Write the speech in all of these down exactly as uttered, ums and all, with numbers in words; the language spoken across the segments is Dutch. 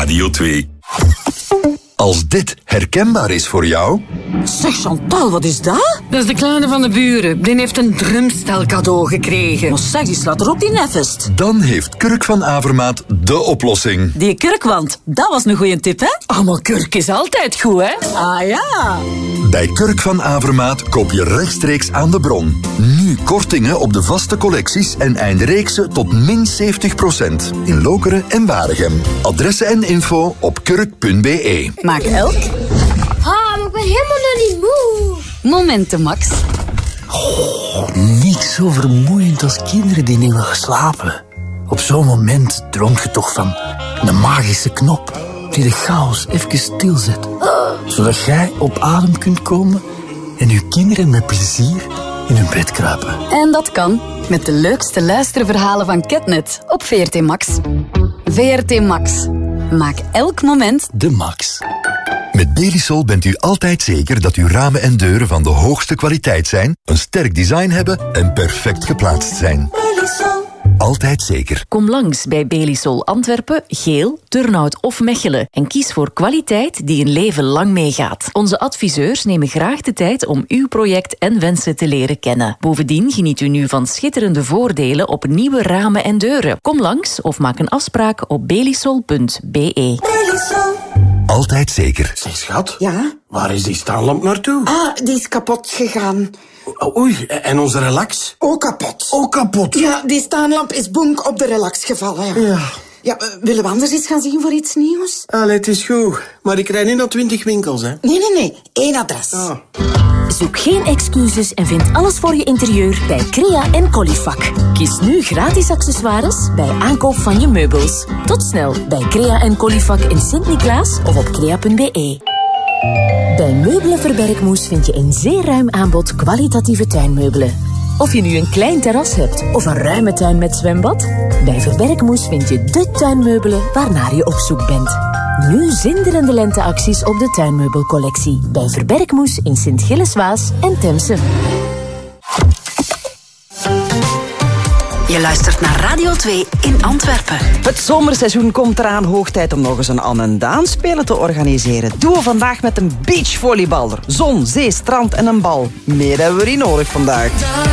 Radio twee. Als dit herkenbaar is voor jou... Zeg Chantal, wat is dat? Dat is de kleine van de buren. Die heeft een drumstel cadeau gekregen. Maar zeg, die slaat er op die nefest. Dan heeft Kurk van Avermaat de oplossing. Die kurkwand, dat was een goeie tip, hè? Ah, maar kurk is altijd goed, hè? Ah ja. Bij Kurk van Avermaat koop je rechtstreeks aan de bron. Nu kortingen op de vaste collecties en eindreeksen tot min zeventig procent. In Lokeren en Waregem. Adressen en info op kurk punt b e. Maak elk... Ah, maar ik ben helemaal nog niet moe. Momenten, Max. Oh, niks zo vermoeiend als kinderen die niet willen slapen. Op zo'n moment droomt je toch van een magische knop die de chaos even stilzet. Zodat jij op adem kunt komen en je kinderen met plezier in hun bed kruipen. En dat kan met de leukste luisterverhalen van Ketnet op V R T Max. V R T Max. Maak elk moment de max. Met Belisol bent u altijd zeker dat uw ramen en deuren van de hoogste kwaliteit zijn, een sterk design hebben en perfect geplaatst zijn. Belisol. Altijd zeker. Kom langs bij Belisol Antwerpen, Geel, Turnhout of Mechelen en kies voor kwaliteit die een leven lang meegaat. Onze adviseurs nemen graag de tijd om uw project en wensen te leren kennen. Bovendien geniet u nu van schitterende voordelen op nieuwe ramen en deuren. Kom langs of maak een afspraak op belisol punt b e. Belisol. Altijd zeker. Zeg, schat. Ja? Waar is die staanlamp naartoe? Ah, die is kapot gegaan. Oei, en onze relax? Ook kapot. Ook kapot? Ja, die staanlamp is bonk op de relax gevallen. Ja. Ja. Ja, uh, willen we anders eens gaan zien voor iets nieuws? Allee, het is goed. Maar ik rijd niet naar twintig winkels, hè? Nee, nee, nee. Eén adres. Ah. Zoek geen excuses en vind alles voor je interieur bij Crea en Colifac. Kies nu gratis accessoires bij aankoop van je meubels. Tot snel bij Crea en Colifac in Sint-Niklaas of op crea punt b e. Bij Meubelen Verbergmoes vind je een zeer ruim aanbod kwalitatieve tuinmeubelen. Of je nu een klein terras hebt of een ruime tuin met zwembad, bij Verbergmoes vind je de tuinmeubelen waarnaar je op zoek bent. Nu zinderende lenteacties op de tuinmeubelcollectie bij Verbergmoes in Sint-Gilles-Waas en Temse. Je luistert naar Radio twee in Antwerpen. Het zomerseizoen komt eraan. Hoog tijd om nog eens een Anne en Daan spelen te organiseren. Doen we vandaag met een beachvolleyballer. Zon, zee, strand en een bal. Meer hebben we niet nodig vandaag.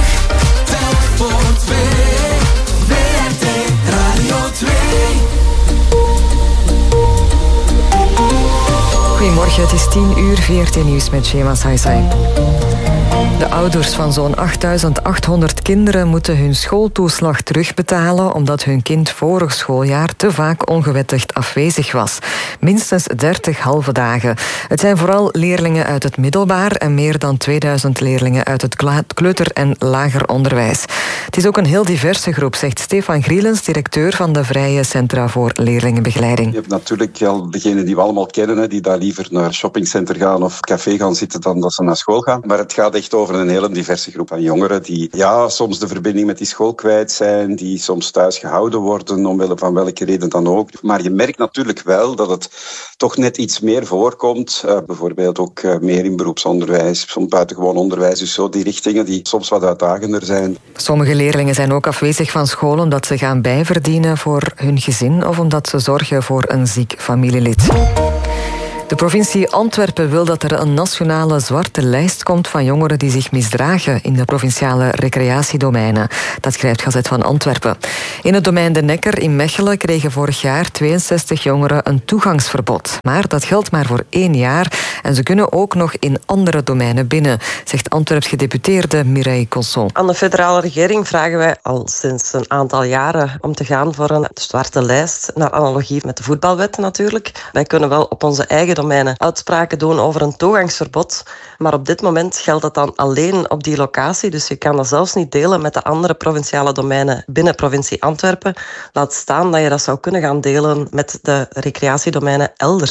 Goedemorgen, het is tien uur, V R T Nieuws met Shema Saisai. De ouders van zo'n achtduizend achthonderd kinderen moeten hun schooltoeslag terugbetalen omdat hun kind vorig schooljaar te vaak ongewettigd afwezig was. Minstens dertig halve dagen. Het zijn vooral leerlingen uit het middelbaar en meer dan tweeduizend leerlingen uit het kleuter- en lager onderwijs. Het is ook een heel diverse groep, zegt Stefan Grielens, directeur van de Vrije Centra voor Leerlingenbegeleiding. Je hebt natuurlijk al degenen die we allemaal kennen, die daar liever naar een shoppingcenter gaan of café gaan zitten dan dat ze naar school gaan. Maar het gaat echt over een hele diverse groep aan jongeren die ja, soms de verbinding met die school kwijt zijn, die soms thuis gehouden worden, omwille van welke reden dan ook. Maar je merkt natuurlijk wel dat het toch net iets meer voorkomt. Uh, bijvoorbeeld ook uh, meer in beroepsonderwijs, soms buitengewoon onderwijs, dus zo die richtingen die soms wat uitdagender zijn. Sommige leerlingen zijn ook afwezig van school omdat ze gaan bijverdienen voor hun gezin of omdat ze zorgen voor een ziek familielid. De provincie Antwerpen wil dat er een nationale zwarte lijst komt van jongeren die zich misdragen in de provinciale recreatiedomeinen. Dat schrijft Gazet van Antwerpen. In het domein De Nekker in Mechelen kregen vorig jaar tweeënzestig jongeren een toegangsverbod. Maar dat geldt maar voor één jaar en ze kunnen ook nog in andere domeinen binnen, zegt Antwerps gedeputeerde Mireille Cosson. Aan de federale regering vragen wij al sinds een aantal jaren om te gaan voor een zwarte lijst, naar analogie met de voetbalwet natuurlijk. Wij kunnen wel op onze eigen domeinen uitspraken doen over een toegangsverbod, maar op dit moment geldt dat dan alleen op die locatie, dus je kan dat zelfs niet delen met de andere provinciale domeinen binnen provincie Antwerpen. Laat staan dat je dat zou kunnen gaan delen met de recreatiedomeinen elders.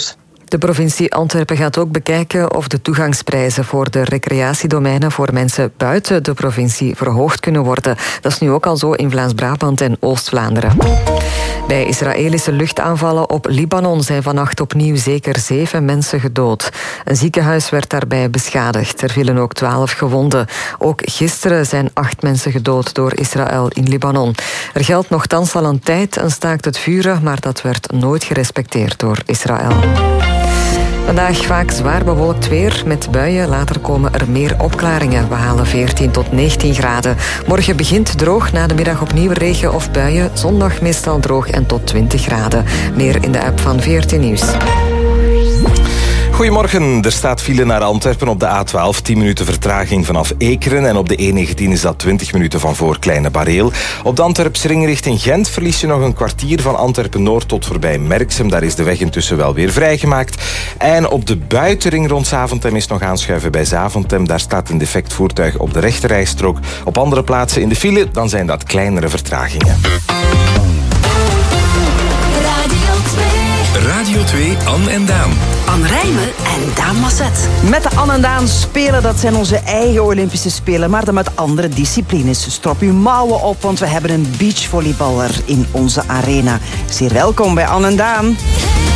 De provincie Antwerpen gaat ook bekijken of de toegangsprijzen voor de recreatiedomeinen voor mensen buiten de provincie verhoogd kunnen worden. Dat is nu ook al zo in Vlaams-Brabant en Oost-Vlaanderen. Bij Israëlische luchtaanvallen op Libanon zijn vannacht opnieuw zeker zeven mensen gedood. Een ziekenhuis werd daarbij beschadigd. Er vielen ook twaalf gewonden. Ook gisteren zijn acht mensen gedood door Israël in Libanon. Er geldt nogthans al een tijd een staakt het vuren, maar dat werd nooit gerespecteerd door Israël. Vandaag vaak zwaar bewolkt weer met buien. Later komen er meer opklaringen. We halen veertien tot negentien graden. Morgen begint droog, na de middag opnieuw regen of buien. Zondag meestal droog en tot twintig graden. Meer in de app van veertien Nieuws. Goedemorgen, er staat file naar Antwerpen op de A twaalf, tien minuten vertraging vanaf Ekeren en op de E negentien is dat twintig minuten van voor Kleine Bareel. Op de Antwerpse ring richting Gent verlies je nog een kwartier van Antwerpen-Noord tot voorbij Merksem. Daar is de weg intussen wel weer vrijgemaakt. En op de buitenring rond Zaventem is nog aanschuiven bij Zaventem. Daar staat een defect voertuig op de rechterrijstrook. Op andere plaatsen in de file, dan zijn dat kleinere vertragingen. Radio twee, Anne en Daan. Anne Rijmen en Daan Masset. Met de Anne en Daan spelen, dat zijn onze eigen Olympische Spelen, maar dan met andere disciplines. Strop uw mouwen op, want we hebben een beachvolleyballer in onze arena. Zeer welkom bij Anne en Daan.